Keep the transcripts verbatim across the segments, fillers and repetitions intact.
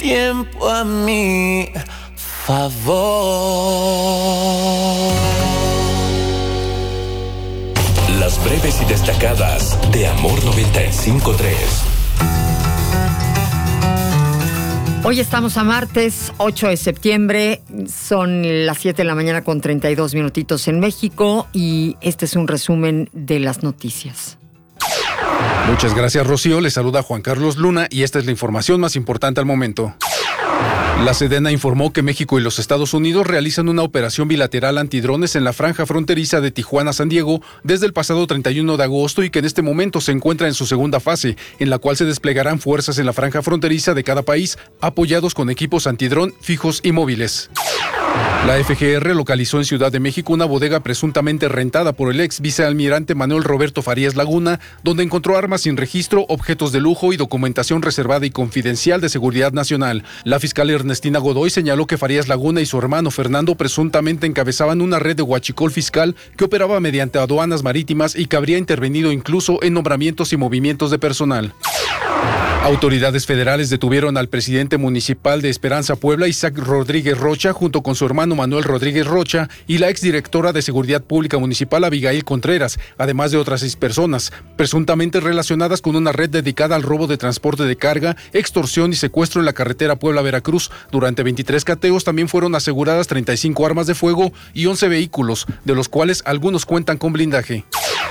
tiempo a mi favor. Las breves y destacadas de Amor noventa y cinco punto tres. Hoy estamos a martes, ocho de septiembre, son las siete de la mañana con treinta y dos minutitos en México y este es un resumen de las noticias. Muchas gracias, Rocío. Les saluda Juan Carlos Luna y esta es la información más importante al momento. La Sedena informó que México y los Estados Unidos realizan una operación bilateral antidrones en la franja fronteriza de Tijuana-San Diego desde el pasado treinta y uno de agosto y que en este momento se encuentra en su segunda fase, en la cual se desplegarán fuerzas en la franja fronteriza de cada país, apoyados con equipos antidrón fijos y móviles. La F G R localizó en Ciudad de México una bodega presuntamente rentada por el ex vicealmirante Manuel Roberto Farías Laguna, donde encontró armas sin registro, objetos de lujo y documentación reservada y confidencial de seguridad nacional. La fiscal Ernestina Godoy señaló que Farías Laguna y su hermano Fernando presuntamente encabezaban una red de huachicol fiscal que operaba mediante aduanas marítimas y que habría intervenido incluso en nombramientos y movimientos de personal. Autoridades federales detuvieron al presidente municipal de Esperanza Puebla, Isaac Rodríguez Rocha, junto con su hermano Manuel Rodríguez Rocha y la exdirectora de Seguridad Pública Municipal Abigail Contreras, además de otras seis personas, presuntamente relacionadas con una red dedicada al robo de transporte de carga, extorsión y secuestro en la carretera Puebla-Veracruz. Durante veintitrés cateos también fueron aseguradas treinta y cinco armas de fuego y once vehículos, de los cuales algunos cuentan con blindaje.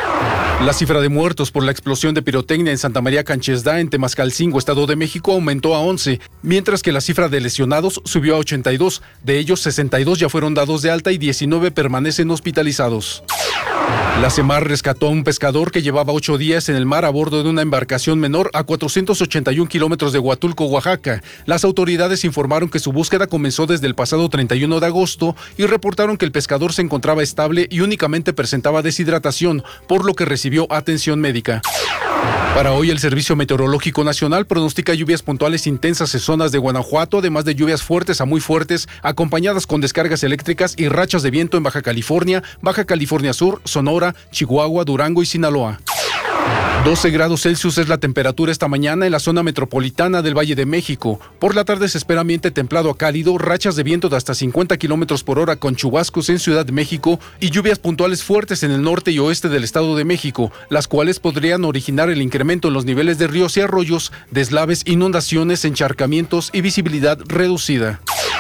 La cifra de muertos por la explosión de pirotecnia en Santa María Canchesda, en Temascalcingo, Estado de México, aumentó a once, mientras que la cifra de lesionados subió a ochenta y dos. De ellos, sesenta y dos ya fueron dados de alta y diecinueve permanecen hospitalizados. La SEMAR rescató a un pescador que llevaba ocho días en el mar a bordo de una embarcación menor a cuatrocientos ochenta y un kilómetros de Huatulco, Oaxaca. Las autoridades informaron que su búsqueda comenzó desde el pasado treinta y uno de agosto y reportaron que el pescador se encontraba estable y únicamente presentaba deshidratación, por lo que recibió atención médica. Para hoy, el Servicio Meteorológico Nacional pronostica lluvias puntuales intensas en zonas de Guanajuato, además de lluvias fuertes a muy fuertes, acompañadas con descargas eléctricas y rachas de viento en Baja California, Baja California Sur, Sonora, Chihuahua, Durango y Sinaloa. doce grados Celsius es la temperatura esta mañana en la zona metropolitana del Valle de México. Por la tarde se espera ambiente templado a cálido, rachas de viento de hasta cincuenta kilómetros por hora con chubascos en Ciudad de México y lluvias puntuales fuertes en el norte y oeste del Estado de México, las cuales podrían originar el incremento en los niveles de ríos y arroyos, deslaves, inundaciones, encharcamientos y visibilidad reducida.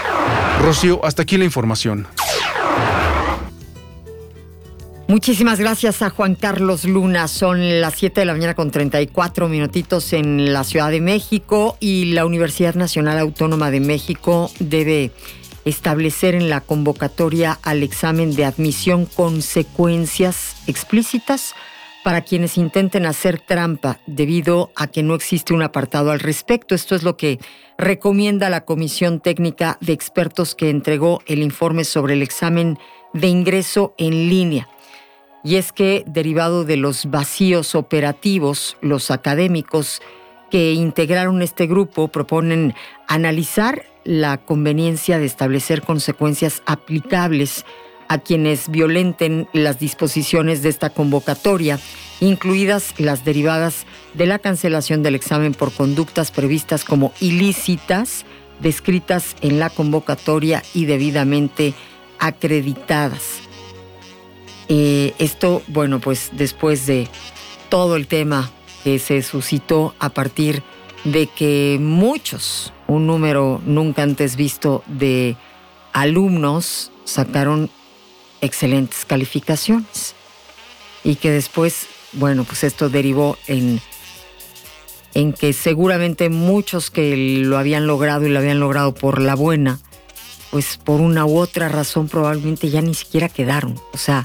Rocío, hasta aquí la información. Muchísimas gracias a Juan Carlos Luna. Son las siete de la mañana con treinta y cuatro minutitos en la Ciudad de México y la Universidad Nacional Autónoma de México debe establecer en la convocatoria al examen de admisión consecuencias explícitas para quienes intenten hacer trampa debido a que no existe un apartado al respecto. Esto es lo que recomienda la Comisión Técnica de Expertos que entregó el informe sobre el examen de ingreso en línea. Y es que, derivado de los vacíos operativos, los académicos que integraron este grupo proponen analizar la conveniencia de establecer consecuencias aplicables a quienes violenten las disposiciones de esta convocatoria, incluidas las derivadas de la cancelación del examen por conductas previstas como ilícitas, descritas en la convocatoria y debidamente acreditadas. Eh, esto, bueno, pues después de todo el tema que se suscitó a partir de que muchos, un número nunca antes visto de alumnos sacaron excelentes calificaciones y que después, bueno, pues esto derivó en, en que seguramente muchos que lo habían logrado y lo habían logrado por la buena, pues por una u otra razón probablemente ya ni siquiera quedaron. O sea,